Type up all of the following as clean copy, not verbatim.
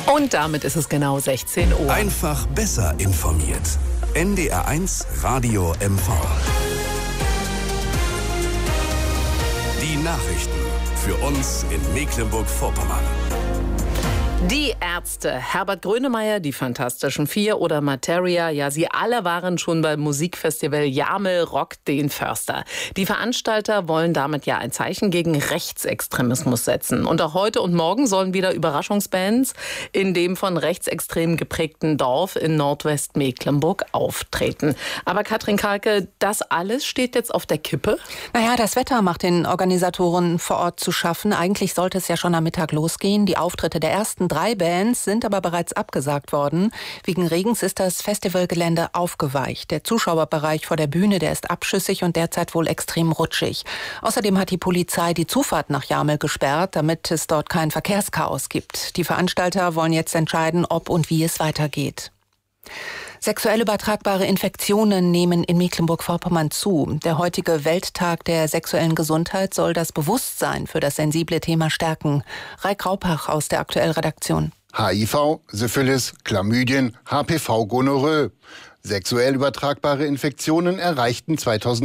Und damit ist es genau 16 Uhr. Einfach besser informiert. NDR1 Radio MV. Die Nachrichten für uns in Mecklenburg-Vorpommern. Die Ärzte, Herbert Grönemeyer, die Fantastischen Vier oder Materia, ja, sie alle waren schon beim Musikfestival Jamel rockt den Förster. Die Veranstalter wollen damit ja ein Zeichen gegen Rechtsextremismus setzen. Und auch heute und morgen sollen wieder Überraschungsbands in dem von Rechtsextrem geprägten Dorf in Nordwestmecklenburg auftreten. Aber Katrin Karlke, das alles steht jetzt auf der Kippe? Naja, das Wetter macht den Organisatoren vor Ort zu schaffen. Eigentlich sollte es ja schon am Mittag losgehen. Die Auftritte der ersten 3 Bands sind aber bereits abgesagt worden. Wegen Regens ist das Festivalgelände aufgeweicht. Der Zuschauerbereich vor der Bühne, der ist abschüssig und derzeit wohl extrem rutschig. Außerdem hat die Polizei die Zufahrt nach Jamel gesperrt, damit es dort kein Verkehrschaos gibt. Die Veranstalter wollen jetzt entscheiden, ob und wie es weitergeht. Sexuell übertragbare Infektionen nehmen in Mecklenburg-Vorpommern zu. Der heutige Welttag der sexuellen Gesundheit soll das Bewusstsein für das sensible Thema stärken. Raik Raupach aus der Aktuell-Redaktion. HIV, Syphilis, Chlamydien, HPV, Gonorrhoe. Sexuell übertragbare Infektionen erreichten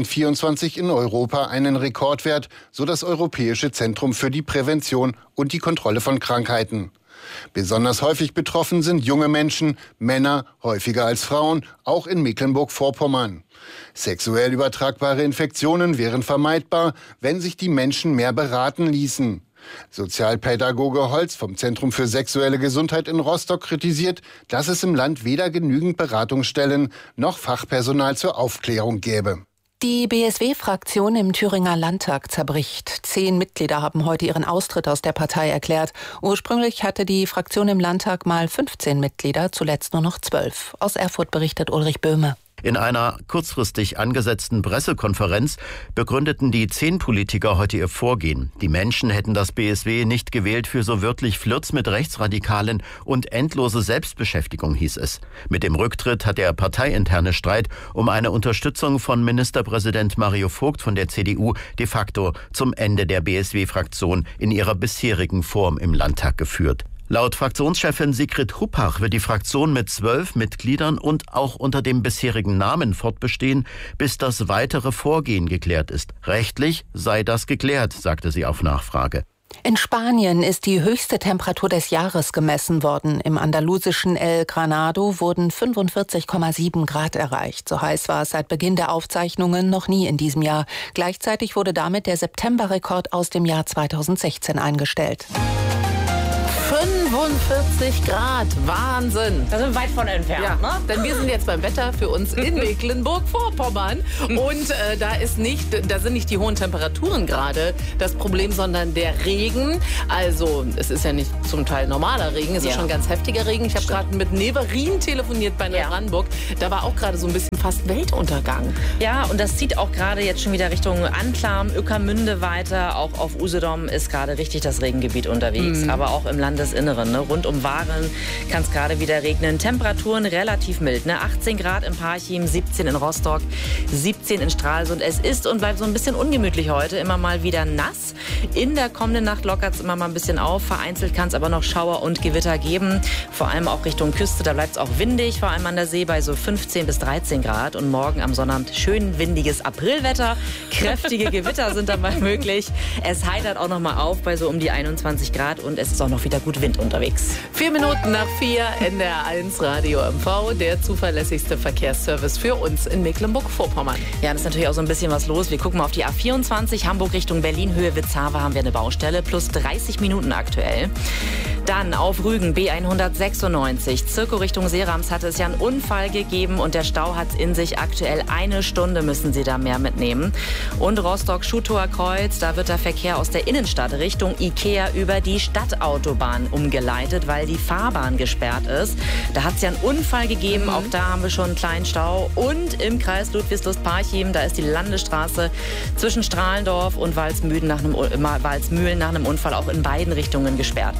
2024 in Europa einen Rekordwert, so das Europäische Zentrum für die Prävention und die Kontrolle von Krankheiten. Besonders häufig betroffen sind junge Menschen, Männer, häufiger als Frauen, auch in Mecklenburg-Vorpommern. Sexuell übertragbare Infektionen wären vermeidbar, wenn sich die Menschen mehr beraten ließen. Sozialpädagoge Holz vom Zentrum für sexuelle Gesundheit in Rostock kritisiert, dass es im Land weder genügend Beratungsstellen noch Fachpersonal zur Aufklärung gäbe. Die BSW-Fraktion im Thüringer Landtag zerbricht. 10 Mitglieder haben heute ihren Austritt aus der Partei erklärt. Ursprünglich hatte die Fraktion im Landtag mal 15 Mitglieder, zuletzt nur noch 12. Aus Erfurt berichtet Ulrich Böhme. In einer kurzfristig angesetzten Pressekonferenz begründeten die 10 Politiker heute ihr Vorgehen. Die Menschen hätten das BSW nicht gewählt für so wörtlich Flirts mit Rechtsradikalen und endlose Selbstbeschäftigung, hieß es. Mit dem Rücktritt hat der parteiinterne Streit um eine Unterstützung von Ministerpräsident Mario Vogt von der CDU de facto zum Ende der BSW-Fraktion in ihrer bisherigen Form im Landtag geführt. Laut Fraktionschefin Sigrid Huppach wird die Fraktion mit 12 Mitgliedern und auch unter dem bisherigen Namen fortbestehen, bis das weitere Vorgehen geklärt ist. Rechtlich sei das geklärt, sagte sie auf Nachfrage. In Spanien ist die höchste Temperatur des Jahres gemessen worden. Im andalusischen El Granado wurden 45,7 Grad erreicht. So heiß war es seit Beginn der Aufzeichnungen noch nie in diesem Jahr. Gleichzeitig wurde damit der Septemberrekord aus dem Jahr 2016 eingestellt. 45 Grad, Wahnsinn. Da sind wir weit von entfernt, ja, ne? Denn wir sind jetzt beim Wetter für uns in Mecklenburg-Vorpommern. Und da sind nicht die hohen Temperaturen gerade das Problem, sondern der Regen. Also es ist ja nicht zum Teil normaler Regen, es ist schon ganz heftiger Regen. Ich habe gerade mit Neverin telefoniert bei Neubrandenburg. Da war auch gerade so ein bisschen fast Weltuntergang. Ja, und das zieht auch gerade jetzt schon wieder Richtung Anklam, Ueckermünde weiter. Auch auf Usedom ist gerade richtig das Regengebiet unterwegs. Aber auch im Landesinneren, ne? Rund um Waren kann es gerade wieder regnen. Temperaturen relativ mild, ne? 18 Grad in Parchim, 17 in Rostock, 17 in Stralsund. Es ist und bleibt so ein bisschen ungemütlich heute, immer mal wieder nass. In der kommenden Nacht lockert es immer mal ein bisschen auf. Vereinzelt kann es aber noch Schauer und Gewitter geben. Vor allem auch Richtung Küste, da bleibt es auch windig, vor allem an der See bei so 15 bis 13 Grad. Und morgen am Sonnabend schön windiges Aprilwetter. Kräftige Gewitter sind dabei möglich. Es heitert auch noch mal auf bei so um die 21 Grad und es ist auch noch wieder gut Wind unterwegs. 4 Minuten nach 4, NDR1 Radio MV, der zuverlässigste Verkehrsservice für uns in Mecklenburg-Vorpommern. Ja, das ist natürlich auch so ein bisschen was los. Wir gucken mal auf die A24, Hamburg Richtung Berlin, Höhe Witzhaver haben wir eine Baustelle, plus 30 Minuten aktuell. Dann auf Rügen B196, Zirko Richtung Serams hatte es ja einen Unfall gegeben und der Stau hat in sich aktuell 1 Stunde müssen Sie da mehr mitnehmen. Und Rostock-Schutower Kreuz, da wird der Verkehr aus der Innenstadt Richtung Ikea über die Stadtautobahn umgeleitet, weil die Fahrbahn gesperrt ist. Da hat es ja einen Unfall gegeben, auch da haben wir schon einen kleinen Stau. Und im Kreis Ludwigslust-Parchim, da ist die Landesstraße zwischen Strahlendorf und Walsmühlen nach einem Unfall auch in beiden Richtungen gesperrt. So, und geblitzt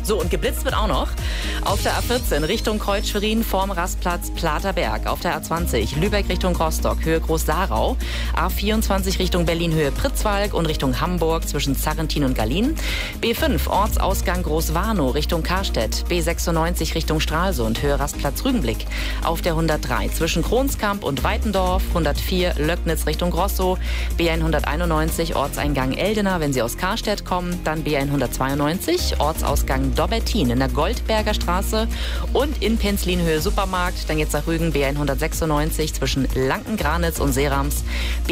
geblitzt wird auch noch. Auf der A14 Richtung Kreuz-Schwerin vorm Rastplatz Platerberg. Auf der A20 Lübeck Richtung Rostock, Höhe Groß-Sarau. A24 Richtung Berlin, Höhe Pritzwalk und Richtung Hamburg zwischen Zarrentin und Gallien. B5 Ortsausgang Großwarnow Richtung Karstedt. B96 Richtung Stralsund, Höhe Rastplatz Rügenblick. Auf der 103 zwischen Kronskamp und Weitendorf. 104 Löcknitz Richtung Grossow. B191 Ortseingang Eldena, wenn Sie aus Karstedt kommen. Dann B192 Ortsausgang Dobbertin in der Goldberger Straße. Und in Penzlin Höhe Supermarkt. Dann geht's nach Rügen B196 zwischen Lankengranitz und Seerams.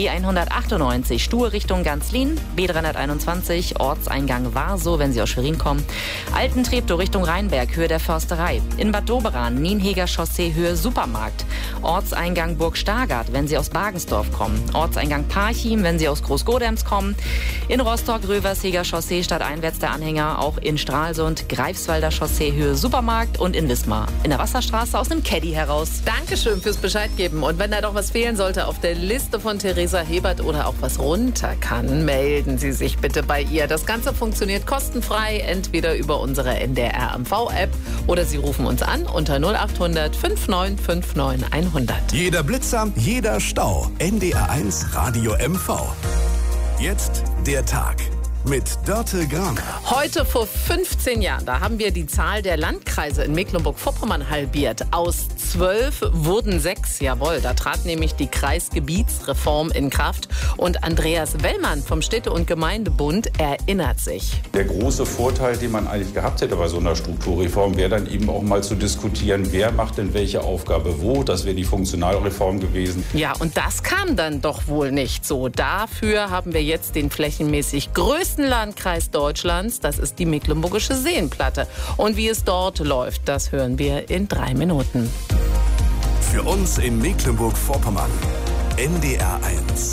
B198 Stuhe Richtung Ganzlin. B321 Ortseingang Warsow, wenn Sie aus Schwerin kommen. Altentreptow Richtung Rheinberg, Höhe der Försterei. In Bad Doberan, Nienheger Chaussee, Höhe Supermarkt. Ortseingang Burg Stargard, wenn Sie aus Bagensdorf kommen. Ortseingang Parchim, wenn Sie aus Großgodems kommen. In Rostock, Röversheger Chaussee, stadteinwärts der Anhänger. Auch in Stralsund, Greifswalder Chaussee, Höhe Supermarkt. Und in Wismar, in der Wasserstraße aus dem Caddy heraus. Dankeschön fürs Bescheid geben. Und wenn da doch was fehlen sollte auf der Liste von Theresa Hebert oder auch was runter kann, melden Sie sich bitte bei ihr. Das Ganze funktioniert kostenfrei, entweder über unsere NDR MV-App oder Sie rufen uns an unter 0800 5959 100. Jeder Blitzer, jeder Stau. NDR1 Radio MV. Jetzt der Tag mit Dörte Graner. Heute vor 15 Jahren, da haben wir die Zahl der Landkreise in Mecklenburg-Vorpommern halbiert. Aus 12 wurden 6. Jawohl, da trat nämlich die Kreisgebietsreform in Kraft. Und Andreas Wellmann vom Städte- und Gemeindebund erinnert sich. Der große Vorteil, den man eigentlich gehabt hätte bei so einer Strukturreform, wäre dann eben auch mal zu diskutieren, wer macht denn welche Aufgabe wo. Das wäre die Funktionalreform gewesen. Ja, und das kam dann doch wohl nicht so. Dafür haben wir jetzt den flächenmäßig größten Landkreis Deutschlands. Das ist die Mecklenburgische Seenplatte. Und wie es dort läuft, das hören wir in 3 Minuten. Für uns in Mecklenburg-Vorpommern. NDR1.